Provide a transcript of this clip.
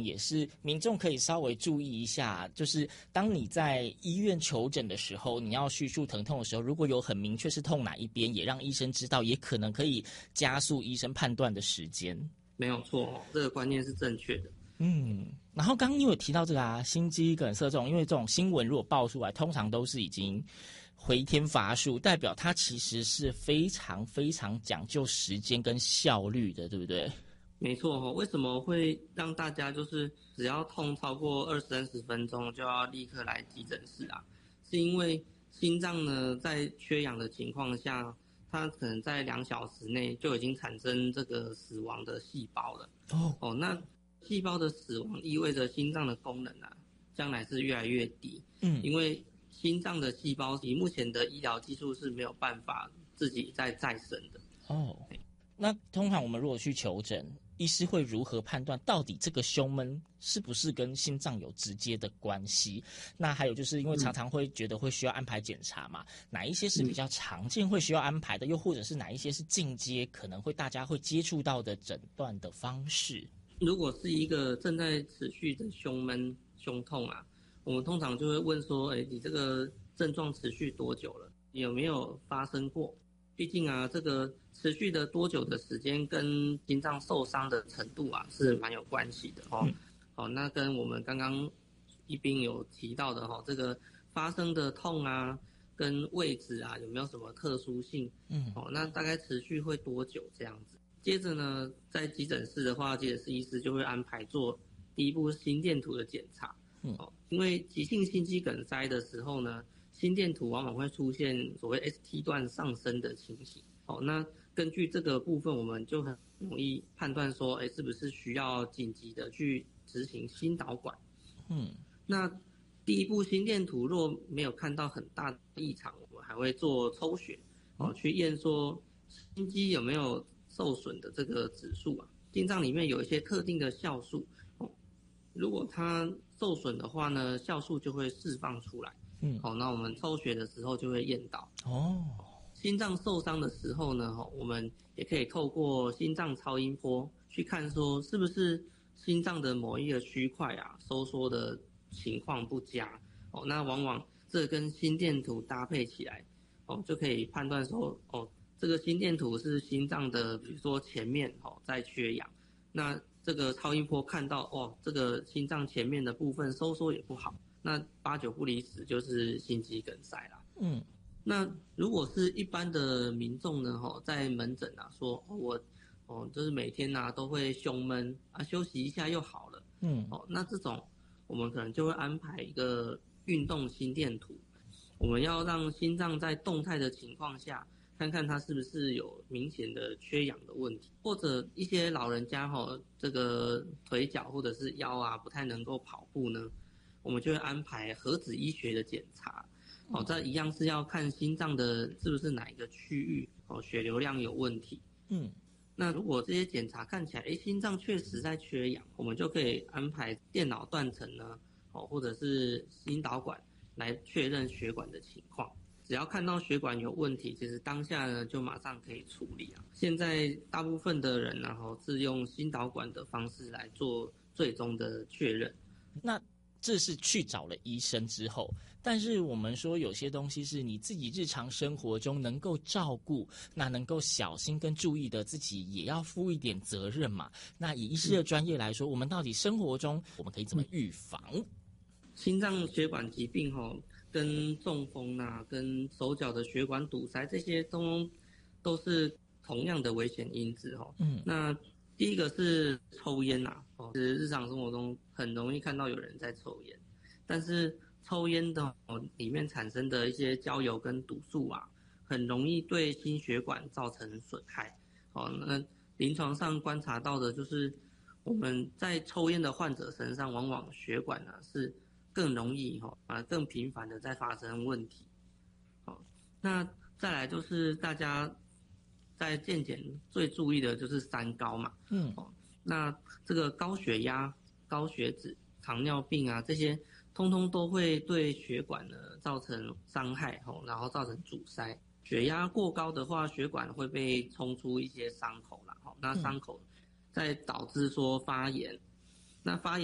也是民众可以稍微注意一下，就是当你在医院求诊的时候，你要叙述疼痛的时候，如果有很明确是痛哪一边，也让医生知道，也可能可以加速医生判断的时间。 没有错，这个观念是正确的。 然后刚刚你有提到这个心肌梗塞这种，因为这种新闻如果爆出来，通常都是已经回天乏术，代表它其实是非常非常讲究时间跟效率的，对不对？ 没错，为什么会让大家就是只要痛超过20-30分钟就要立刻来急诊室啊？是因为心脏呢在缺氧的情况下，它可能在2小时内就已经产生这个死亡的细胞了。那细胞的死亡意味着心脏的功能将来是越来越低。因为心脏的细胞以目前的医疗技术是没有办法自己再生的。 那通常我们如果去求诊，医师会如何判断到底这个胸闷是不是跟心脏有直接的关系？那还有就是因为常常会觉得会需要安排检查嘛，哪一些是比较常见会需要安排的，又或者是哪一些是进阶可能会大家会接触到的诊断的方式？ 如果是一个正在持续的胸闷、胸痛我们通常就会问说，你这个症状持续多久了？有没有发生过？毕竟这个持续的多久的时间跟心脏受伤的程度是蛮有关系的那跟我们刚刚一斌有提到的这个发生的痛跟位置有没有什么特殊性？那大概持续会多久这样子？接着呢，在急诊室的话，急诊室医师就会安排做第一步心电图的检查。因为急性心肌梗塞的时候呢，心电图往往会出现所谓 ST 段上升的情形。那根据这个部分，我们就很容易判断说，是不是需要紧急的去执行心导管。那第一步心电图若没有看到很大的异常，我们还会做抽血，去验说心肌有没有受损的这个指数心脏里面有一些特定的酵素，如果它受损的话呢，酵素就会释放出来。那我们抽血的时候就会验到。心脏受伤的时候呢，我们也可以透过心脏超音波去看说是不是心脏的某一个区块收缩的情况不佳。那往往这跟心电图搭配起来，就可以判断说，这个心电图是心脏的，比如说前面在缺氧，那这个超音波看到这个心脏前面的部分收缩也不好，那8、9不离10就是心肌梗塞啦。那如果是一般的民众呢，在门诊说我就是每天都会胸闷休息一下又好了。那这种我们可能就会安排一个运动心电图，我们要让心脏在动态的情况下，看看它是不是有明显的缺氧的问题，或者一些老人家这个腿脚或者是腰不太能够跑步呢，我们就会安排核子医学的检查。这一样是要看心脏的是不是哪一个区域血流量有问题。那如果这些检查看起来心脏确实在缺氧，我们就可以安排电脑断层呢，或者是心导管来确认血管的情况。只要看到血管有问题，其实当下呢就马上可以处理现在大部分的人是用心导管的方式来做最终的确认。 那这是去找了医生之后，但是我们说有些东西是你自己日常生活中能够照顾，那能够小心跟注意的，自己也要负一点责任嘛。那以医师的专业来说，我们到底生活中我们可以怎么预防？ 心脏血管疾病跟中风跟手脚的血管堵塞，这些都是同样的危险因子那第一个是抽烟是日常生活中很容易看到有人在抽烟，但是抽烟的里面产生的一些焦油跟毒素很容易对心血管造成损害。那临床上观察到的就是我们在抽烟的患者身上，往往血管是更容易更频繁的在发生问题。那再来就是大家在健检最注意的就是3高嘛。那这个高血压、高血脂、糖尿病这些通通都会对血管呢造成伤害然后造成阻塞。血压过高的话，血管会被冲出一些伤口啦那伤口再导致说发炎，那发炎